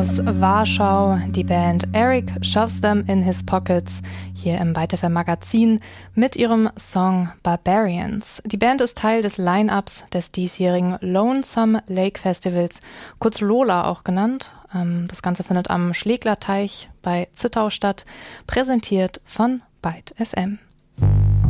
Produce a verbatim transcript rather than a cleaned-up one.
aus Warschau, die Band Eric Shoves Them in His Pockets, hier im Byte F M Magazin mit ihrem Song Barbarians. Die Band ist Teil des Line-Ups des diesjährigen Lonesome Lake Festivals, kurz Lola auch genannt. Das Ganze findet am Schläglerteich bei Zittau statt, präsentiert von Byte F M.